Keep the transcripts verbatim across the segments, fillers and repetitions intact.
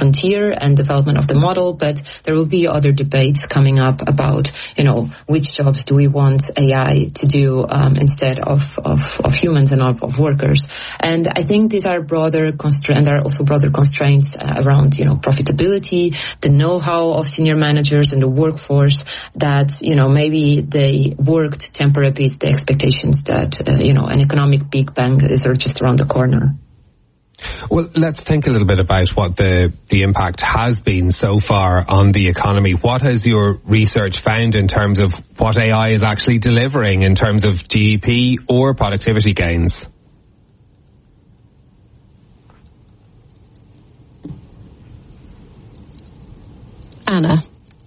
frontier and development of the model, but there will be other debates coming up about, you know, which jobs do we want A I to do um, instead of, of, of humans and of, of workers. And I think these are broader constraints, there are also broader constraints uh, around, you know, profitability, the know-how of senior managers and the workforce that, you know, maybe they work to temper a bit the expectations that, uh, you know, an economic big bang is just around the corner. Well, let's think a little bit about what the, the impact has been so far on the economy. What has your research found in terms of what A I is actually delivering in terms of G D P or productivity gains? Anna.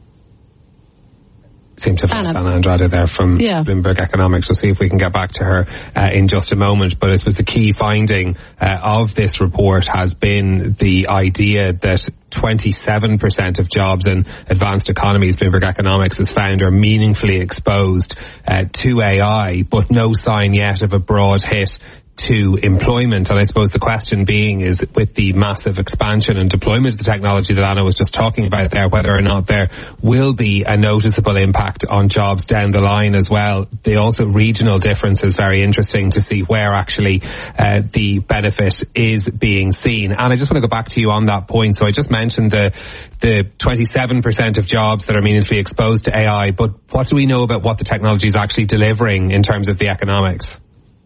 Seem to have lost Anna Andrade there from yeah. Bloomberg Economics. We'll see if we can get back to her uh, in just a moment. But I suppose the key finding uh, of this report has been the idea that twenty-seven percent of jobs in advanced economies, Bloomberg Economics has found, are meaningfully exposed uh, to A I, but no sign yet of a broad hit to employment. And I suppose the question being is, with the massive expansion and deployment of the technology that Anna was just talking about there, whether or not there will be a noticeable impact on jobs down the line as well. The also regional difference is very interesting to see where actually uh, the benefit is being seen. And I just want to go back to you on that point. So I just mentioned the the twenty-seven percent of jobs that are meaningfully exposed to A I, but what do we know about what the technology is actually delivering in terms of the economics?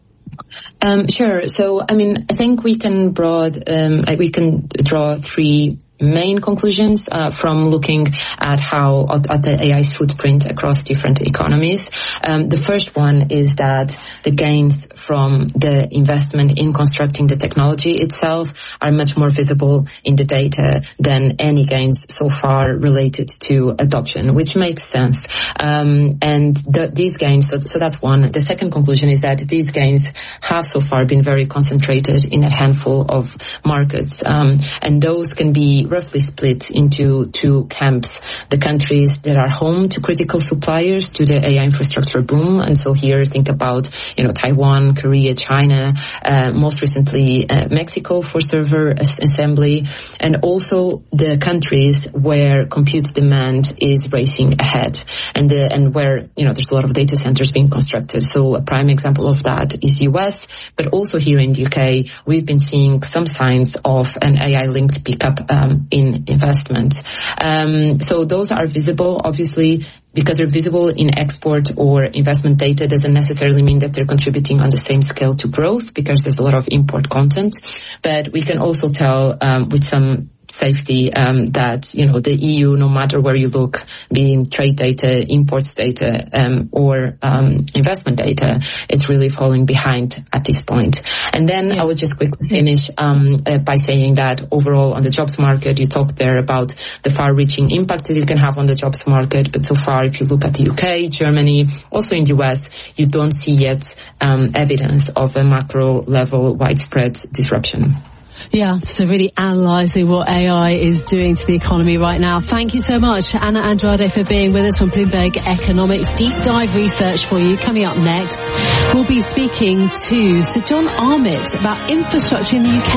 Um, sure. So, I mean, I think we can broad, um, we can draw three main conclusions uh, from looking at how at the A I's footprint across different economies. Um, the first one is that the gains from the investment in constructing the technology itself are much more visible in the data than any gains so far related to adoption, which makes sense. Um, and the, these gains, so, so that's one. The second conclusion is that these gains have so far been very concentrated in a handful of markets, um, and those can be roughly split into two camps. The countries that are home to critical suppliers to the A I infrastructure boom. And so here think about, you know, Taiwan, Korea, China, uh, most recently uh, Mexico for server assembly, and also the countries where compute demand is racing ahead and the, and where, you know, there's a lot of data centers being constructed. So a prime example of that is U S, but also here in the U K, we've been seeing some signs of an A I-linked pickup um, in investment. Um, so those are visible, obviously. Because they're visible in export or investment data doesn't necessarily mean that they're contributing on the same scale to growth, because there's a lot of import content. But we can also tell um, with some safety um, that, you know, the E U, no matter where you look, being trade data, imports data, um, or um, investment data, it's really falling behind at this point. And then yeah. I would just quickly finish um, uh, by saying that overall on the jobs market, you talked there about the far-reaching impact that it can have on the jobs market, but so far, if you look at the U K, Germany, also in the U S, you don't see yet um, evidence of a macro-level widespread disruption. Yeah, so really analysing what A I is doing to the economy right now. Thank you so much, Anna Andrade, for being with us on Bloomberg Economics. Deep dive research for you. Coming up next, we'll be speaking to Sir John Armitt about infrastructure in the U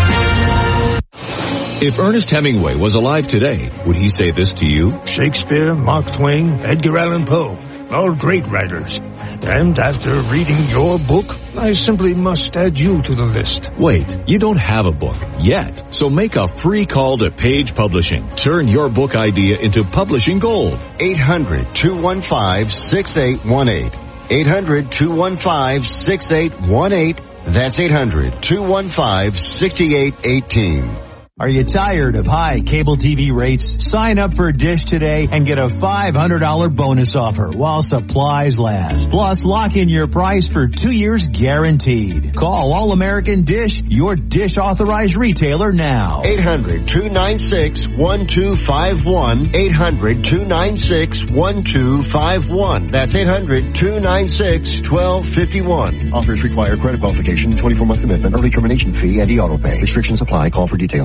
K. If Ernest Hemingway was alive today, would he say this to you? Shakespeare, Mark Twain, Edgar Allan Poe, all great writers. And after reading your book, I simply must add you to the list. Wait, you don't have a book yet. So make a free call to Page Publishing. Turn your book idea into publishing gold. eight hundred, two one five, six eight one eight. eight hundred, two one five, six eight one eight. That's eight hundred, two one five, six eight one eight. Are you tired of high cable T V rates? Sign up for Dish today and get a five hundred dollars bonus offer while supplies last. Plus, lock in your price for two years guaranteed. Call All American Dish, your Dish authorized retailer now. eight hundred, two nine six, one two five one. eight hundred, two nine six, one two five one. That's eight hundred, two nine six, one two five one. Offers require credit qualification, twenty-four month commitment, early termination fee, and e-auto pay. Restrictions apply. Call for details.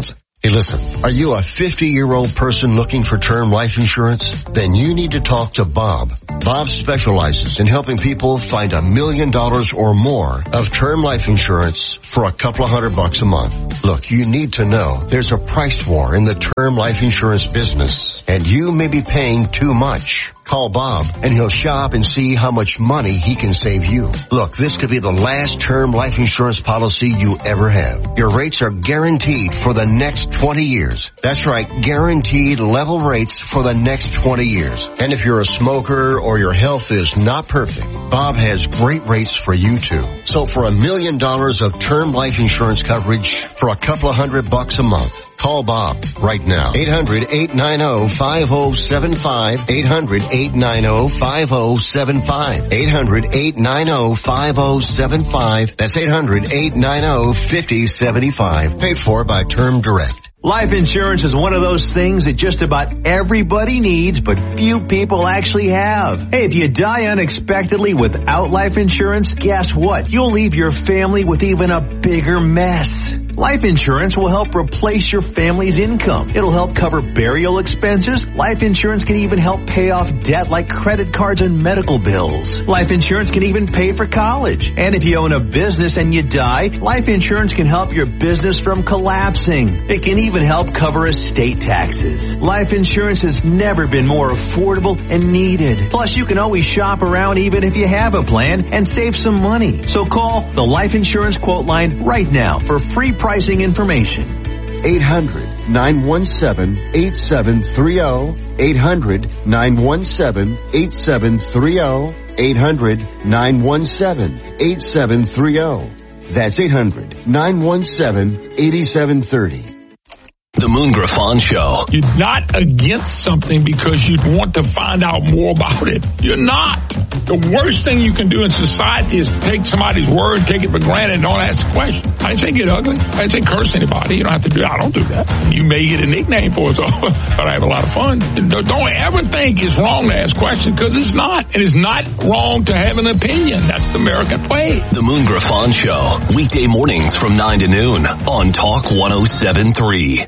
Hey, listen, are you a fifty-year-old person looking for term life insurance? Then you need to talk to Bob. Bob specializes in helping people find a million dollars or more of term life insurance for a couple of hundred bucks a month. Look, you need to know there's a price war in the term life insurance business, and you may be paying too much. Call Bob and he'll shop and see how much money he can save you. Look, this could be the last term life insurance policy you ever have. Your rates are guaranteed for the next twenty years. That's right, guaranteed level rates for the next twenty years. And if you're a smoker or your health is not perfect, Bob has great rates for you too. So for a million dollars of term life insurance coverage for a couple of hundred bucks a month, call Bob right now. eight hundred, eight nine zero, five zero seven five. eight hundred, eight nine zero, five zero seven five. eight hundred, eight nine zero, five zero seven five. That's eight hundred, eight nine zero, five zero seven five. Paid for by Term Direct. Life insurance is one of those things that just about everybody needs, but few people actually have. Hey, if you die unexpectedly without life insurance, guess what? You'll leave your family with even a bigger mess. Life insurance will help replace your family's income. It'll help cover burial expenses. Life insurance can even help pay off debt like credit cards and medical bills. Life insurance can even pay for college. And if you own a business and you die, life insurance can help your business from collapsing. It can even help cover estate taxes. Life insurance has never been more affordable and needed. Plus, you can always shop around even if you have a plan and save some money. So call the Life Insurance Quote Line right now for free pricing information. eight hundred, nine one seven, eight seven three zero. eight hundred, nine one seven, eight seven three zero. eight hundred, nine one seven, eight seven three zero. That's eight hundred, nine one seven, eight seven three zero. The Moon Griffon Show. You're not against something because you want to find out more about it. You're not. The worst thing you can do in society is take somebody's word, take it for granted, and don't ask a question. I didn't say get ugly. I didn't say curse anybody. You don't have to do that. I don't do that. You may get a nickname for it, so, but I have a lot of fun. Don't ever think it's wrong to ask questions, because it's not. It is not wrong to have an opinion. That's the American way. The Moon Griffon Show. Weekday mornings from nine to noon on Talk one oh seven point three.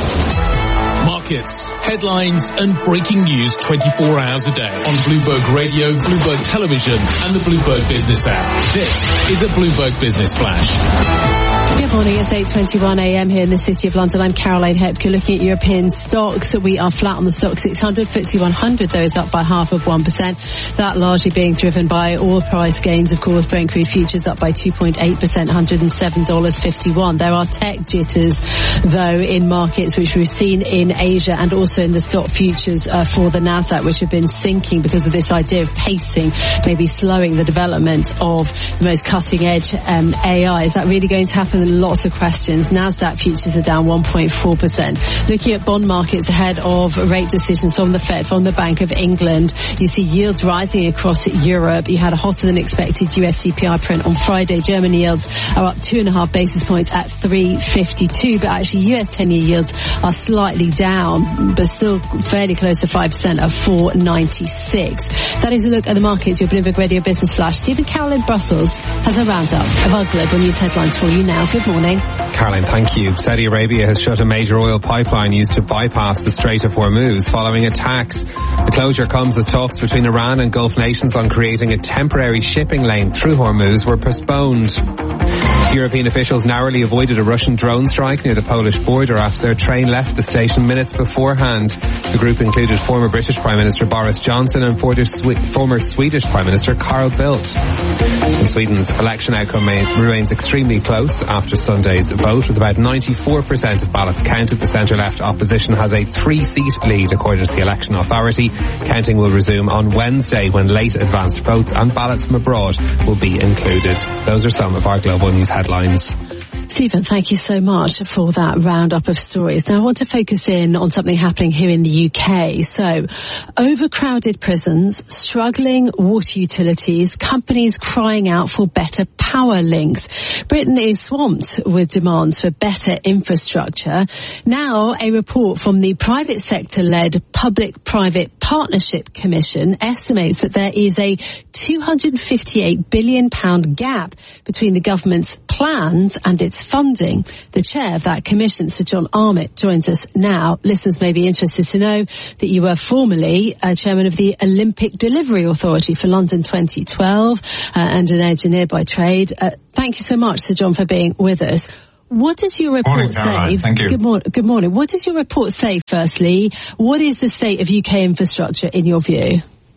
Markets, headlines and breaking news twenty-four hours a day on Bloomberg Radio, Bloomberg Television and the Bloomberg Business app. This is a Bloomberg Business Flash. Good morning, it's eight twenty-one a m here in the City of London. I'm Caroline Hepke. Looking at European stocks, we are flat on the stock six hundred. F T S E one hundred, though, is up by half of one percent. That largely being driven by oil price gains, of course. Brent crude futures up by two point eight percent, one hundred seven dollars fifty-one. There are tech jitters, though, in markets, which we've seen in Asia and also in the stock futures uh, for the Nasdaq, which have been sinking because of this idea of pacing, maybe slowing the development of the most cutting-edge um, A I. Is that really going to happen? Lots of questions. Nasdaq futures are down one point four percent. Looking at bond markets ahead of rate decisions from the Fed, from the Bank of England, you see yields rising across Europe. You had a hotter than expected U S C P I print on Friday. German yields are up two and a half basis points at three fifty-two, but actually U S ten-year yields are slightly down, but still fairly close to five percent at four ninety-six. That is a look at the markets. Your Bloomberg Radio Business Flash. Stephen Carroll in Brussels has a roundup of our global news headlines for you now. Good morning. Caroline, thank you. Saudi Arabia has shut a major oil pipeline used to bypass the Strait of Hormuz following attacks. The closure comes as talks between Iran and Gulf nations on creating a temporary shipping lane through Hormuz were postponed. European officials narrowly avoided a Russian drone strike near the Polish border after their train left the station minutes beforehand. The group included former British Prime Minister Boris Johnson and former Swedish Prime Minister Carl Bildt. And Sweden's election outcome remains extremely close after Sunday's vote, with about ninety-four percent of ballots counted. The centre-left opposition has a three-seat lead, according to the election authority. Counting will resume on Wednesday, when late advanced votes and ballots from abroad will be included. Those are some of our global news headlines. Stephen, thank you so much for that roundup of stories. Now I want to focus in on something happening here in the U K. So, overcrowded prisons, struggling water utilities, companies crying out for better power links. Britain is swamped with demands for better infrastructure. Now, a report from the private sector-led Public-Private Partnership Commission estimates that there is a two hundred fifty-eight billion pounds gap between the government's plans and its funding. The chair of that commission, Sir John Armitt, joins us now. Listeners may be interested to know that you were formerly uh, chairman of the Olympic Delivery Authority for London twenty twelve uh, and an engineer by trade. Uh, thank you so much, Sir John, for being with us. What does your report morning, say? Thank you. Good, mor- good morning. What does your report say, firstly? What is the state of U K infrastructure in your view?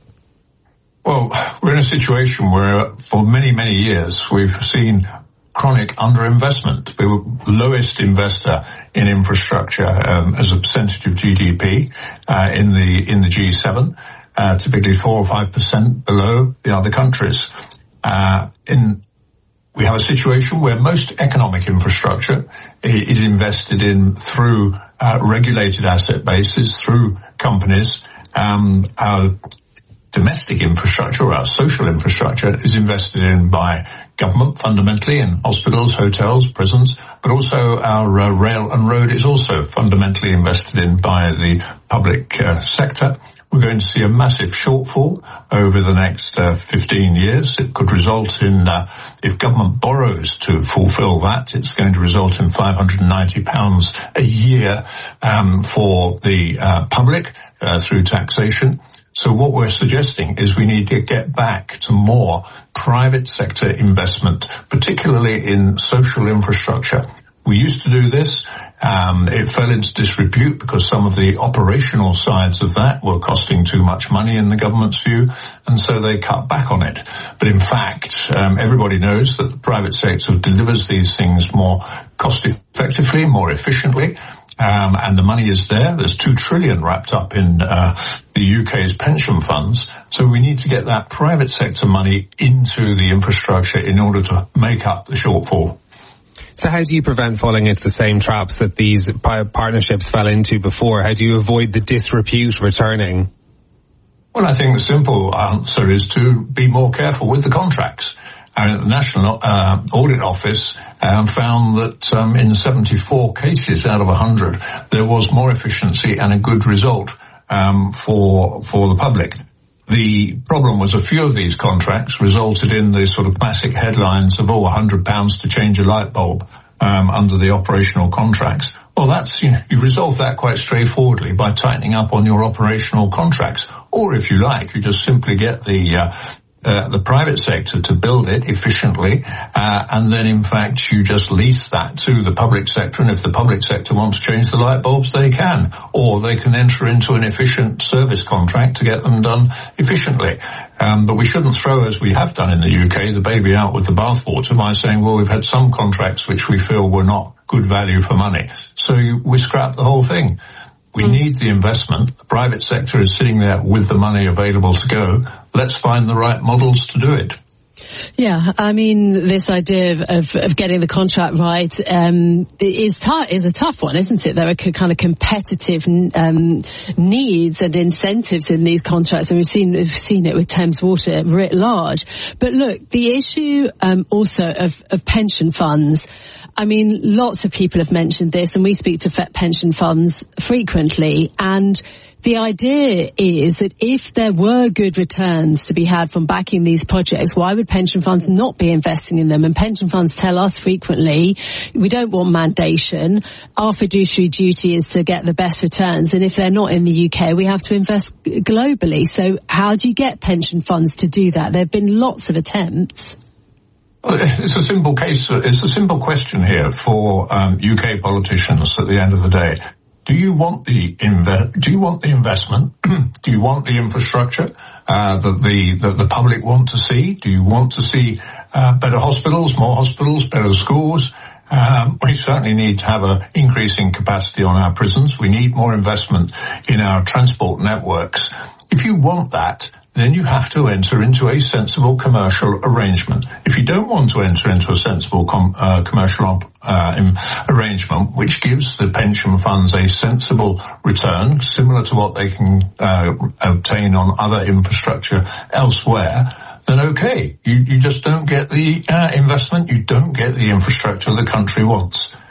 Well, we're in a situation where for many, many years we've seen chronic underinvestment. We were lowest investor in infrastructure um, as a percentage of G D P uh, in the in the G seven, uh, typically four or five percent below the other countries. Uh, in We have a situation where most economic infrastructure is invested in through uh, regulated asset bases, through companies. Um, our domestic infrastructure, or our social infrastructure, is invested in by government fundamentally in hospitals, hotels, prisons, but also our uh, rail and road is also fundamentally invested in by the public uh, sector. We're going to see a massive shortfall over the next uh, fifteen years. It could result in, uh, if government borrows to fulfill that, it's going to result in five hundred ninety pounds a year um, for the uh, public uh, through taxation. So what we're suggesting is we need to get back to more private sector investment, particularly in social infrastructure. We used to do this. Um, it fell into disrepute because some of the operational sides of that were costing too much money in the government's view, and so they cut back on it. But in fact, um, everybody knows that the private sector delivers these things more cost effectively, more efficiently. Um, and the money is there. There's two trillion wrapped up in uh, the U K's pension funds. So we need to get that private sector money into the infrastructure in order to make up the shortfall. So how do you prevent falling into the same traps that these partnerships fell into before? How do you avoid the disrepute returning? Well, I think the simple answer is to be more careful with the contracts. And the National uh, Audit Office um, found that um, in seventy-four cases out of one hundred, there was more efficiency and a good result um, for for the public. The problem was a few of these contracts resulted in the sort of classic headlines of, oh, one hundred pounds to change a light bulb um, under the operational contracts. Well, that's, you know, you resolve that quite straightforwardly by tightening up on your operational contracts. Or if you like, you just simply get the uh, Uh, the private sector to build it efficiently, uh, and then in fact you just lease that to the public sector, and if the public sector wants to change the light bulbs, they can, or they can enter into an efficient service contract to get them done efficiently. Um, but we shouldn't throw, as we have done in the U K, the baby out with the bathwater by saying, well, we've had some contracts which we feel were not good value for money, so you, we scrap the whole thing. We need the investment. The private sector is sitting there with the money available to go. Let's find the right models to do it. Yeah, I mean, this idea of, of, of getting the contract right um, is, t- is a tough one, isn't it? There are kind of competitive um, needs and incentives in these contracts, and we've seen we've seen it with Thames Water writ large. But look, the issue um, also of, of pension funds. I mean, lots of people have mentioned this, and we speak to pension funds frequently, and the idea is that if there were good returns to be had from backing these projects, why would pension funds not be investing in them? And pension funds tell us frequently, we don't want mandation. Our fiduciary duty is to get the best returns. And if they're not in the U K, we have to invest globally. So how do you get pension funds to do that? There have been lots of attempts. Well, it's a simple case. It's a simple question here for um, U K politicians at the end of the day. Do you want the inve- Do you want the investment? Do you want the infrastructure uh, that the that the public want to see? Do you want to see uh, better hospitals, more hospitals, better schools? Um, we certainly need to have an increasing capacity on our prisons. We need more investment in our transport networks. If you want that, then you have to enter into a sensible commercial arrangement. If you don't want to enter into a sensible com- uh, commercial uh, im- arrangement, which gives the pension funds a sensible return, similar to what they can uh, obtain on other infrastructure elsewhere, then okay, you, you just don't get the uh, investment, you don't get the infrastructure the country wants.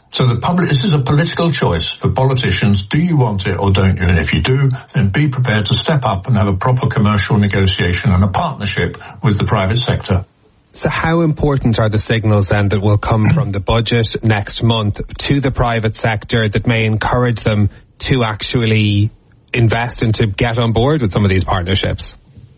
So the public, this is a political choice for politicians. Do you want it or don't you? And if you do, then be prepared to step up and have a proper commercial negotiation and a partnership with the private sector. So how important are the signals then that will come from the budget next month to the private sector that may encourage them to actually invest and to get on board with some of these partnerships?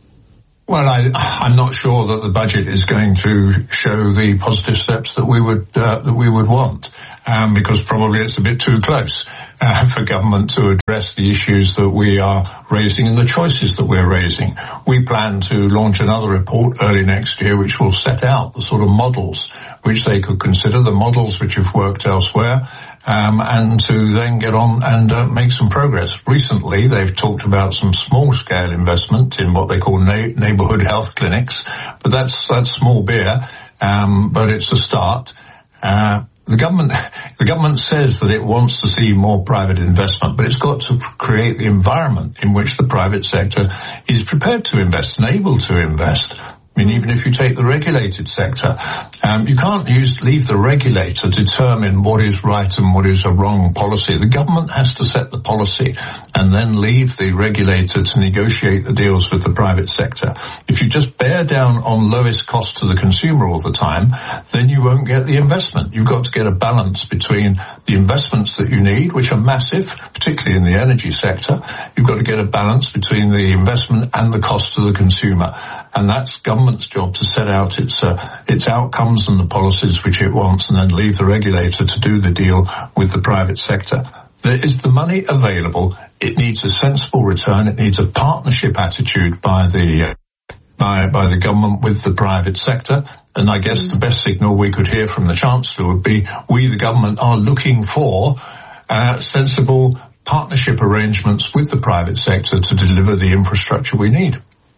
Well, I, I'm not sure that the budget is going to show the positive steps that we would uh, that we would want, um, because probably it's a bit too close uh, for government to address the issues that we are raising and the choices that we're raising. We plan to launch another report early next year, which will set out the sort of models which they could consider, the models which have worked elsewhere. Um, and to then get on and uh, make some progress. Recently, they've talked about some small-scale investment in what they call na- neighbourhood health clinics, but that's that's small beer, um, but it's a start. Uh, the government the government says that it wants to see more private investment, but it's got to create the environment in which the private sector is prepared to invest and able to invest. I mean, even if you take the regulated sector, um, you can't use, leave the regulator to determine what is right and what is a wrong policy. The government has to set the policy and then leave the regulator to negotiate the deals with the private sector. If you just bear down on lowest cost to the consumer all the time, then you won't get the investment. You've got to get a balance between the investments that you need, which are massive, particularly in the energy sector. You've got to get a balance between the investment and the cost to the consumer. And that's government's job to set out its uh, its outcomes and the policies which it wants, and then leave the regulator to do the deal with the private sector. There is the money available. It needs a sensible return. It needs a partnership attitude by the uh, by by the government with the private sector. And I guess the best signal we could hear from the Chancellor would be, we, the government, are looking for uh, sensible partnership arrangements with the private sector to deliver the infrastructure we need.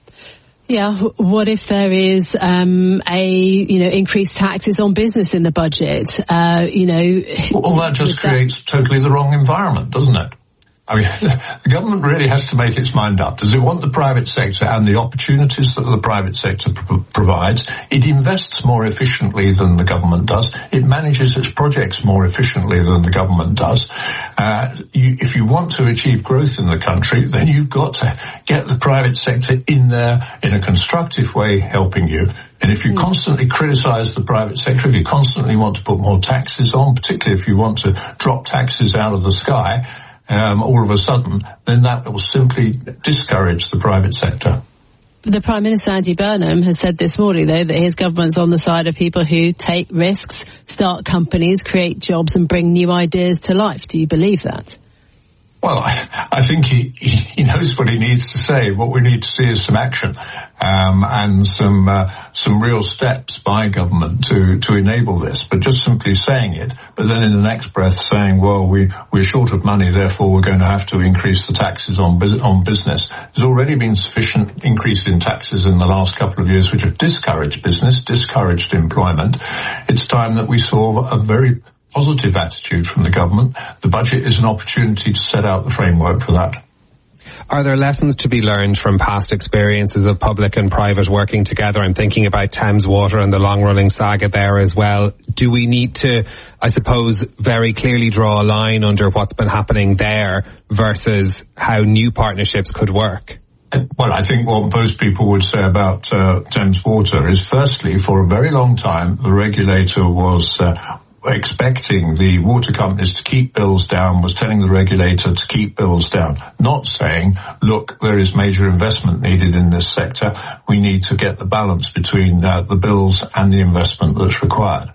Yeah, what if there is um, a, you know, increased taxes on business in the budget? Uh, you know, well, that just creates that totally the wrong environment, doesn't it? I mean, the government really has to make its mind up. Does it want the private sector and the opportunities that the private sector pr- provides? It invests more efficiently than the government does. It manages its projects more efficiently than the government does. Uh, you, if you want to achieve growth in the country, then you've got to get the private sector in there in a constructive way helping you. And if you mm. constantly criticize the private sector, if you constantly want to put more taxes on, particularly if you want to drop taxes out of the sky, Um, all of a sudden, then that will simply discourage the private sector. The Prime Minister, Andy Burnham, has said this morning, though, that his government's on the side of people who take risks, start companies, create jobs and bring new ideas to life. Do you believe that? Well, I, I think he, he knows what he needs to say. What we need to see is some action um, and some uh, some real steps by government to, to enable this. But just simply saying it, but then in the next breath saying, well, we, we're short of money, therefore we're going to have to increase the taxes on, on business. There's already been sufficient increase in taxes in the last couple of years which have discouraged business, discouraged employment. It's time that we saw a very positive attitude from the government. The budget is an opportunity to set out the framework for that. Are there lessons to be learned from past experiences of public and private working together? I'm thinking about Thames Water and the long-running saga there as well. Do we need to, I suppose, very clearly draw a line under what's been happening there versus how new partnerships could work? Well, I think what most people would say about uh, Thames Water is, firstly, for a very long time, the regulator was uh, expecting the water companies to keep bills down, was telling the regulator to keep bills down, not saying, look, there is major investment needed in this sector. We need to get the balance between uh, the bills and the investment that's required.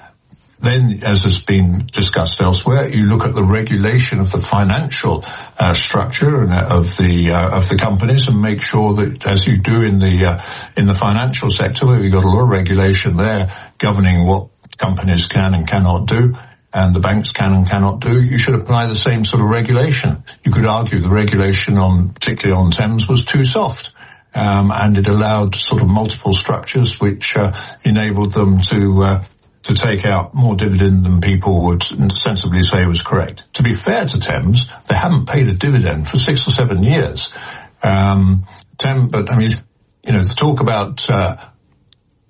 Then, as has been discussed elsewhere, you look at the regulation of the financial uh, structure and, uh, of the uh, of the companies, and make sure that, as you do in the uh, in the financial sector, where we've got a lot of regulation there governing what companies can and cannot do, and the banks can and cannot do, you should apply the same sort of regulation. You could argue the regulation on, particularly on Thames, was too soft, um, and it allowed sort of multiple structures which uh, enabled them to uh, to take out more dividend than people would sensibly say was correct. To be fair to Thames, they haven't paid a dividend for six or seven years. Um, Thames, but I mean, you know, to talk about uh,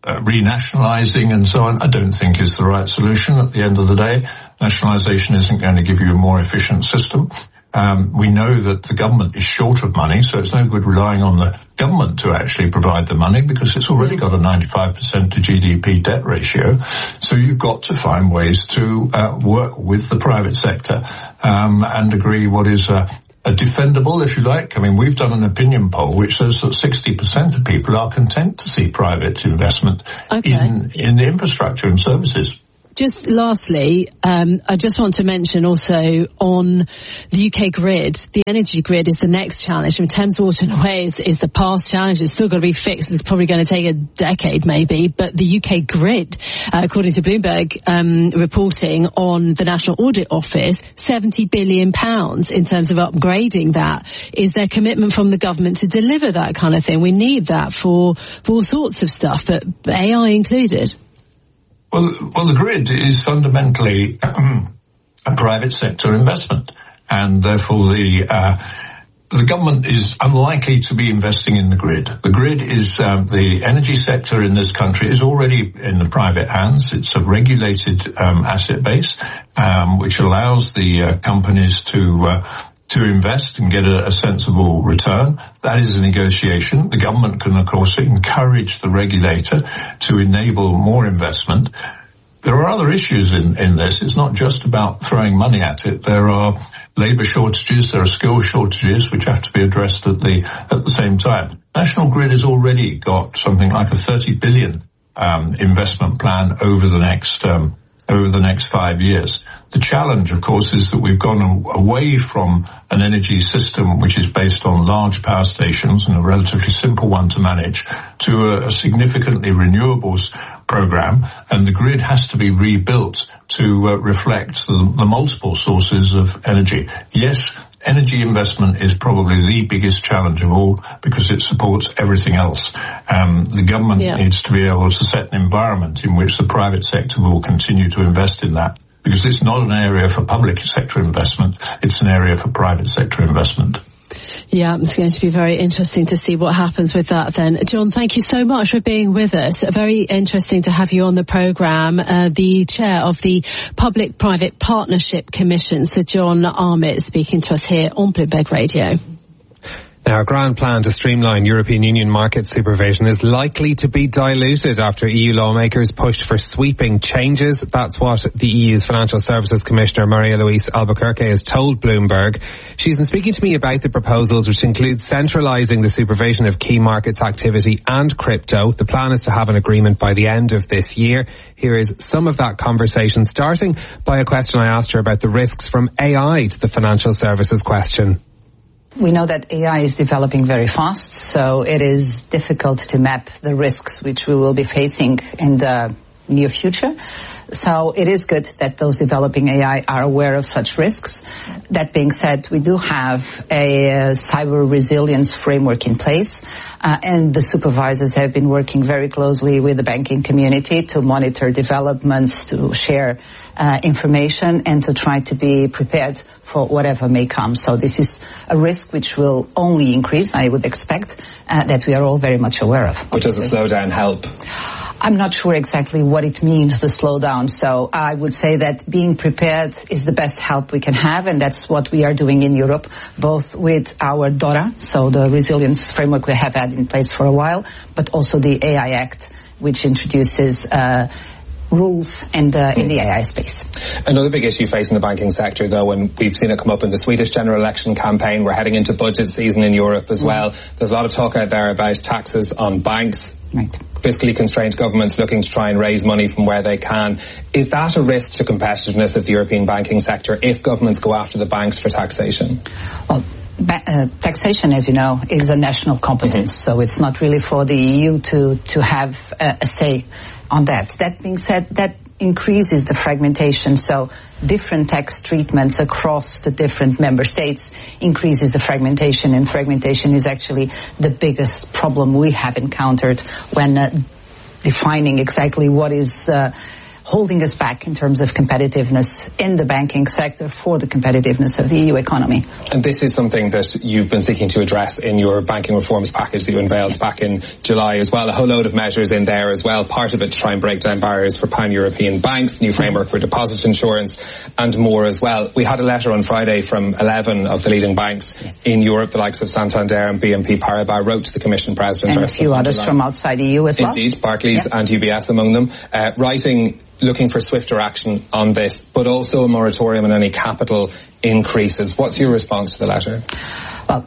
uh, renationalising and so on, I don't think is the right solution at the end of the day. Nationalisation isn't going to give you a more efficient system. Um, we know that the government is short of money, so it's no good relying on the government to actually provide the money because it's already got a ninety-five percent to G D P debt ratio. So you've got to find ways to uh, work with the private sector um, and agree what is uh, a defendable, if you like. I mean, we've done an opinion poll which says that sixty percent of people are content to see private investment okay. in, in infrastructure and services. Just lastly, um, I just want to mention also on the U K grid, the energy grid is the next challenge. And Thames Water in a way is, is the past challenge. It's still got to be fixed. It's probably going to take a decade maybe. But the U K grid, uh, according to Bloomberg um, reporting on the National Audit Office, seventy billion pounds in terms of upgrading that. Is there commitment from the government to deliver that kind of thing? We need that for, for all sorts of stuff, but A I included. Well, well, the grid is fundamentally um, a private sector investment, and therefore the uh, the government is unlikely to be investing in the grid. The grid is um, the energy sector in this country is already in the private hands. It's a regulated um, asset base, um, which allows the uh, companies to uh, to invest and get a, a sensible return. That is a negotiation. The government can, of course, encourage the regulator to enable more investment. There are other issues in, in this. It's not just about throwing money at it. There are labour shortages, there are skill shortages, which have to be addressed at the at the same time. National Grid has already got something like a thirty billion um, investment plan over the next um, over the next five years. The challenge, of course, is that we've gone away from an energy system which is based on large power stations and a relatively simple one to manage to a, a significantly renewables program, and the grid has to be rebuilt to uh, reflect the, the multiple sources of energy. Yes, energy investment is probably the biggest challenge of all because it supports everything else. Um, the government yeah. needs to be able to set an environment in which the private sector will continue to invest in that. Because it's not an area for public sector investment, it's an area for private sector investment. Yeah, it's going to be very interesting to see what happens with that then. John, thank you so much for being with us. Very interesting to have you on the programme, uh, the chair of the Public-Private Partnership Commission, Sir John Armitt, speaking to us here on Bloomberg Radio. Now, a grand plan to streamline European Union market supervision is likely to be diluted after E U lawmakers pushed for sweeping changes. That's what the E U's Financial Services Commissioner Maria-Luisa Albuquerque has told Bloomberg. She's been speaking to me about the proposals, which include centralising the supervision of key markets activity and crypto. The plan is to have an agreement by the end of this year. Here is some of that conversation, starting by a question I asked her about the risks from A I to the financial services question. We know that A I is developing very fast, so it is difficult to map the risks which we will be facing in the near future. So it is good that those developing A I are aware of such risks. That being said, we do have a uh, cyber resilience framework in place, uh, and the supervisors have been working very closely with the banking community to monitor developments, to share uh, information, and to try to be prepared for whatever may come. So this is a risk which will only increase, I would expect, uh, that we are all very much aware of. But does the slowdown help? I'm not sure exactly what it means, the slowdown. So I would say that being prepared is the best help we can have, and that's what we are doing in Europe, both with our DORA, so the resilience framework we have had in place for a while, but also the A I Act, which introduces uh rules in the in the A I space. Another big issue facing the banking sector, though, and we've seen it come up in the Swedish general election campaign, we're heading into budget season in Europe as well. Mm. There's a lot of talk out there about taxes on banks. Right. Fiscally constrained governments looking to try and raise money from where they can. Is that a risk to competitiveness of the European banking sector if governments go after the banks for taxation? Well, Ba- uh, taxation, as you know, is a national competence, mm-hmm. so it's not really for the E U to, to have a, a say on that. That being said, that increases the fragmentation, so different tax treatments across the different member states increases the fragmentation, and fragmentation is actually the biggest problem we have encountered when uh, defining exactly what is uh, holding us back in terms of competitiveness in the banking sector for the competitiveness of the E U economy. And this is something that you've been seeking to address in your banking reforms package that you unveiled back in July as well. A whole load of measures in there as well. Part of it to try and break down barriers for pan-European banks, new framework for deposit insurance, and more as well. We had a letter on Friday from eleven of the leading banks yes. in Europe, the likes of Santander and B N P Paribas, wrote to the Commission President. And a few others from outside the E U as well. Indeed, Barclays yep. and U B S among them, uh, writing, looking for swifter action on this, but also a moratorium on any capital increases. What's your response to the letter? Well,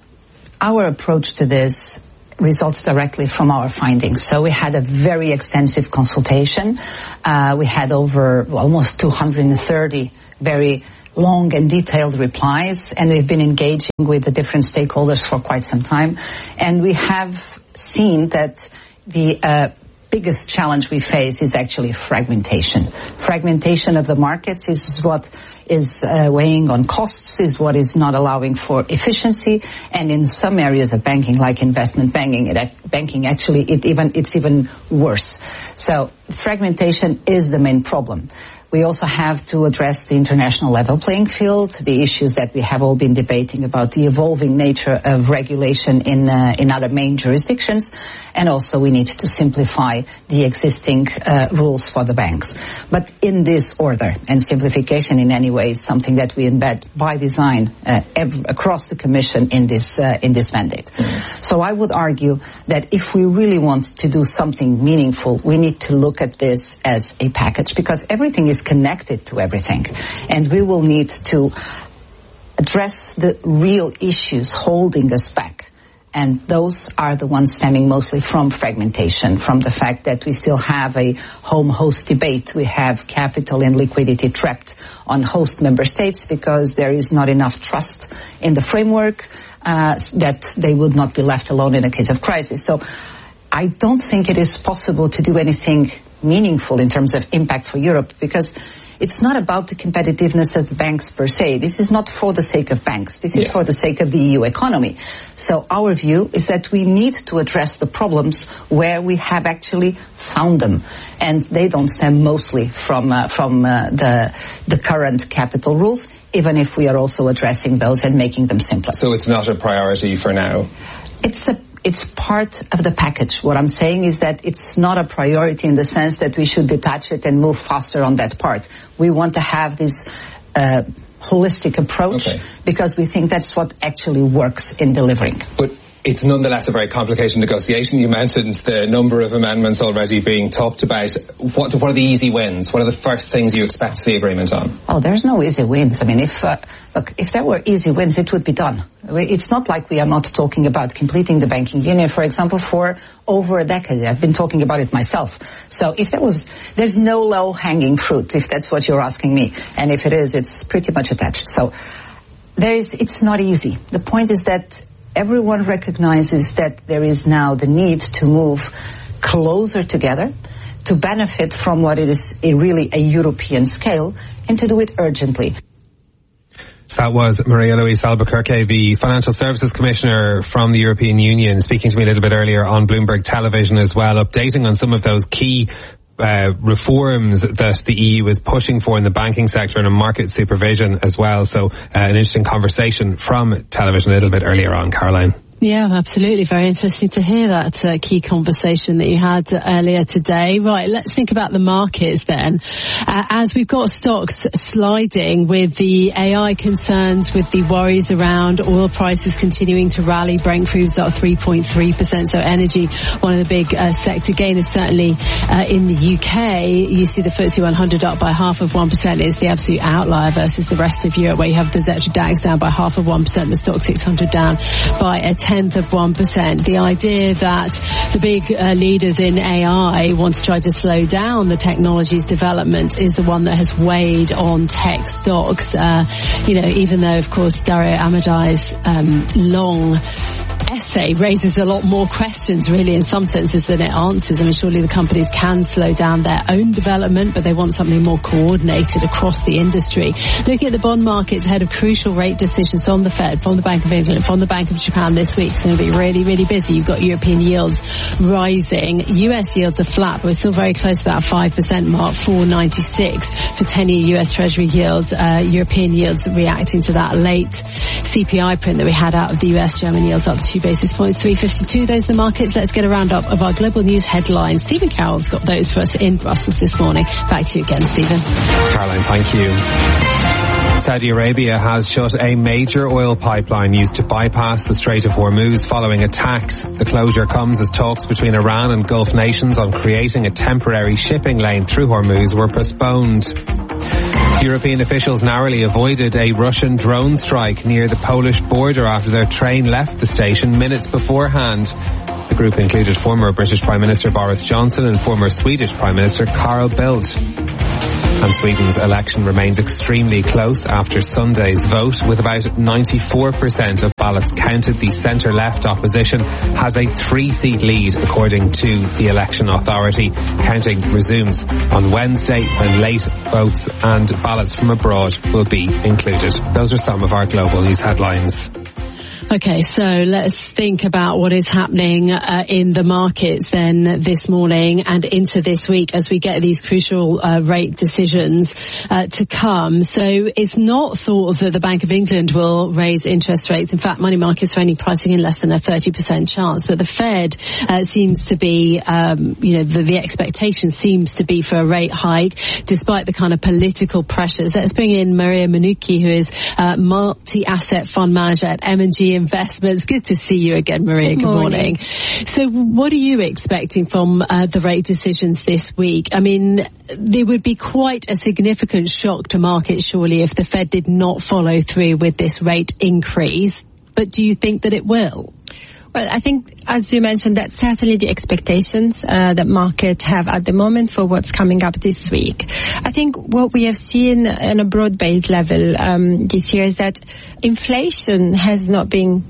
our approach to this results directly from our findings. So we had a very extensive consultation. Uh, we had over well, almost two hundred thirty very long and detailed replies, and we've been engaging with the different stakeholders for quite some time. And we have seen that the uh, biggest challenge we face is actually fragmentation. Fragmentation of the markets is what is uh, weighing on costs, is what is not allowing for efficiency, and in some areas of banking, like investment banking, it, banking actually it even it's even worse. So fragmentation is the main problem. We also have to address the international level playing field, the issues that we have all been debating about the evolving nature of regulation in uh, in other main jurisdictions, and also we need to simplify the existing uh, rules for the banks. But in this order, and simplification in any way is something that we embed by design uh, ev- across the Commission in this uh, in this mandate. Mm-hmm. So I would argue that if we really want to do something meaningful, we need to look at this as a package, because everything is connected to everything, and we will need to address the real issues holding us back, and those are the ones stemming mostly from fragmentation, from the fact that we still have a home-host debate. We have capital and liquidity trapped on host member states because there is not enough trust in the framework uh, that they would not be left alone in a case of crisis. So I don't think it is possible to do anything meaningful in terms of impact for Europe, because it's not about the competitiveness of the banks per se. This is not for the sake of banks. This is yes. for the sake of the E U economy. So our view is that we need to address the problems where we have actually found them, and they don't stem mostly from uh, from uh, the the current capital rules, even if we are also addressing those and making them simpler. So it's not a priority for now? It's a It's part of the package. What I'm saying is that it's not a priority in the sense that we should detach it and move faster on that part. We want to have this uh, holistic approach okay. because we think that's what actually works in delivering. But it's nonetheless a very complicated negotiation. You mentioned the number of amendments already being talked about. What, what are the easy wins? What are the first things you expect to see agreement on? Oh, there's no easy wins. I mean, if uh, look, if there were easy wins, it would be done. It's not like we are not talking about completing the banking union, for example, for over a decade. I've been talking about it myself. So if there was, there's no low-hanging fruit, if that's what you're asking me. And if it is, it's pretty much attached. So there is, it's not easy. The point is that everyone recognizes that there is now the need to move closer together, to benefit from what it is a really a European scale, and to do it urgently. So that was Maria-Louise Albuquerque, the Financial Services Commissioner from the European Union, speaking to me a little bit earlier on Bloomberg Television as well, updating on some of those key Uh, reforms that the E U is pushing for in the banking sector and in market supervision as well. So uh, an interesting conversation from television a little bit earlier on, Caroline. Yeah, absolutely. Very interesting to hear that uh, key conversation that you had uh, earlier today. Right, let's think about the markets then. Uh, as we've got stocks sliding with the A I concerns, with the worries around oil prices continuing to rally, Brent crude's up three point three percent. So energy, one of the big uh, sector gainers, certainly uh, in the U K. You see the F T S E one hundred up by half of one percent. It's the absolute outlier versus the rest of Europe, where you have the Xetra DAX down by half of one percent, the Stock six hundred down by a tenth of one percent. The idea that the big uh, leaders in A I want to try to slow down the technology's development is the one that has weighed on tech stocks. Uh, you know, even though, of course, Dario Amadai's um, long say, raises a lot more questions, really, in some senses than it answers. I mean, surely the companies can slow down their own development, but they want something more coordinated across the industry. Looking at the bond markets ahead of crucial rate decisions from the Fed, from the Bank of England, from the Bank of Japan this week, it's going to be really, really busy. You've got European yields rising. U S yields are flat, but we're still very close to that five percent mark, four ninety-six for ten-year U S Treasury yields. Uh, European yields reacting to that late C P I print that we had out of the U S. German yields up two basis points, three fifty-two. Those are the markets. Let's get a roundup of our global news headlines. Stephen Carroll's got those for us in Brussels this morning. Back to you again, Stephen. Caroline, thank you. Saudi Arabia has shut a major oil pipeline used to bypass the Strait of Hormuz following attacks. The closure comes as talks between Iran and Gulf nations on creating a temporary shipping lane through Hormuz were postponed. European officials narrowly avoided a Russian drone strike near the Polish border after their train left the station minutes beforehand. The group included former British Prime Minister Boris Johnson and former Swedish Prime Minister Carl Bildt. And Sweden's election remains extremely close after Sunday's vote. With about ninety-four percent of ballots counted, the centre-left opposition has a three-seat lead, according to the election authority. Counting resumes on Wednesday, when late votes and ballots from abroad will be included. Those are some of our global news headlines. Okay, so let's think about what is happening uh, in the markets then this morning and into this week as we get these crucial uh, rate decisions uh, to come. So it's not thought that the Bank of England will raise interest rates. In fact, money markets are only pricing in less than a thirty percent chance. But the Fed uh, seems to be, um, you know, the, the expectation seems to be for a rate hike, despite the kind of political pressures. Let's bring in Maria Manucchi, who is uh, multi-asset fund manager at M and G Investments. Good to see you again, Maria. Good, Good morning. morning. So what are you expecting from uh, the rate decisions this week? I mean, there would be quite a significant shock to markets, surely, if the Fed did not follow through with this rate increase. But do you think that it will? Well, I think, as you mentioned, that's certainly the expectations uh, that markets have at the moment for what's coming up this week. I think what we have seen on a broad-based level um, this year is that inflation has not been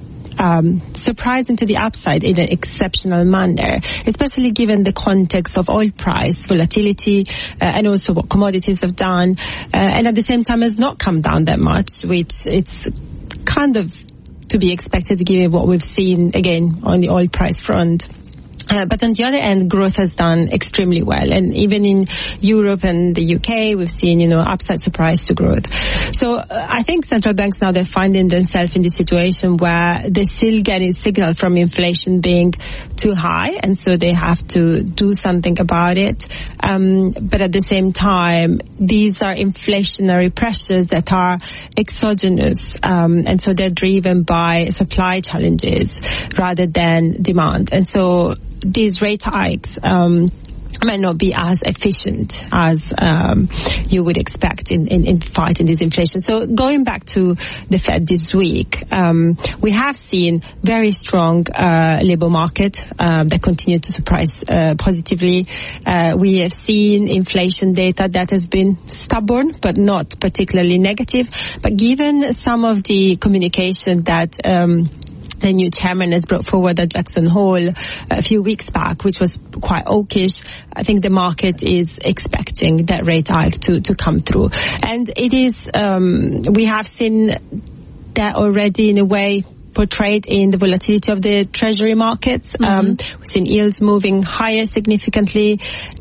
Um, surprising to the upside in an exceptional manner, especially given the context of oil price volatility uh, and also what commodities have done, uh, and at the same time has not come down that much, which it's kind of to be expected given what we've seen again on the oil price front. Uh, but on the other end, growth has done extremely well. And even in Europe and the U K, we've seen, you know, upside surprise to growth. So uh, I think central banks now, they're finding themselves in this situation where they're still getting signal from inflation being too high. And so they have to do something about it. Um, but at the same time, these are inflationary pressures that are exogenous. Um, and so they're driven by supply challenges rather than demand. And so these rate hikes um, might not be as efficient as um, you would expect in, in, in fighting this inflation. So going back to the Fed this week, um, we have seen very strong uh, labor market um, that continue to surprise uh, positively. Uh, we have seen inflation data that has been stubborn but not particularly negative. But given some of the communication that um, the new chairman has brought forward at Jackson Hole a few weeks back, which was quite hawkish, I think the market is expecting that rate hike to, to come through. And it is, um, we have seen that already in a way portrayed in the volatility of the treasury markets. Mm-hmm. Um, we've seen yields moving higher significantly.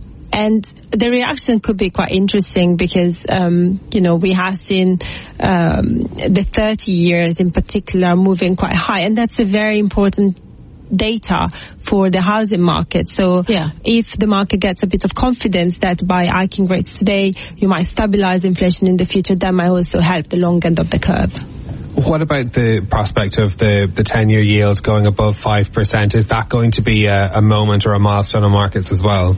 And the reaction could be quite interesting because, um, you know, we have seen um, the thirty years in particular moving quite high. And that's a very important data for the housing market. So yeah. If the market gets a bit of confidence that by hiking rates today, you might stabilize inflation in the future, that might also help the long end of the curve. What about the prospect of the, the ten-year yield going above five percent? Is that going to be a, a moment or a milestone on markets as well?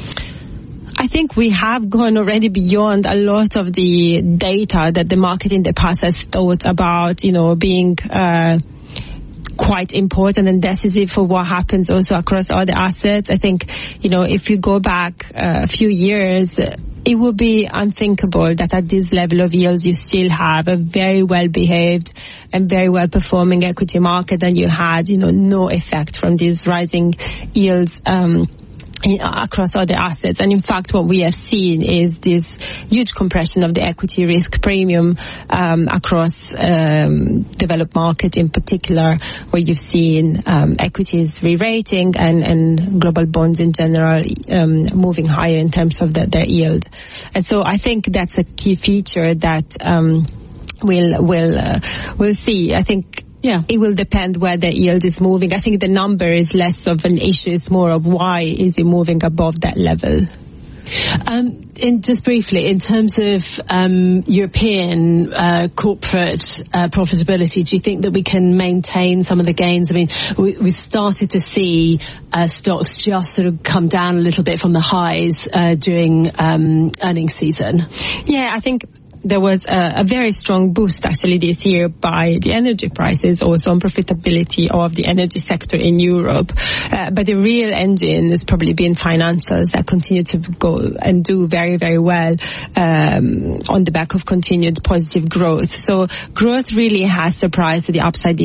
I think we have gone already beyond a lot of the data that the market in the past has thought about, you know, being uh, quite important and decisive for what happens also across other assets. I think, you know, if you go back uh, a few years, it would be unthinkable that at this level of yields you still have a very well behaved and very well performing equity market, and you had, you know, no effect from these rising yields um across other assets. And in fact, what we have seen is this huge compression of the equity risk premium um, across um, developed market in particular, where you've seen um, equities re-rating and, and global bonds in general um, moving higher in terms of the, their yield. And so I think that's a key feature that um, we'll, we'll, uh, we'll see. I think Yeah. It will depend where the yield is moving. I think the number is less of an issue. It's more of why is it moving above that level. Um, in, just briefly, in terms of um, European uh, corporate uh, profitability, do you think that we can maintain some of the gains? I mean, we, we started to see uh, stocks just sort of come down a little bit from the highs uh, during um, earnings season. Yeah, I think there was a, a very strong boost actually this year by the energy prices, also on profitability of the energy sector in Europe. Uh, but the real engine has probably been financials that continue to go and do very, very well um, on the back of continued positive growth. So growth really has surprised to the upside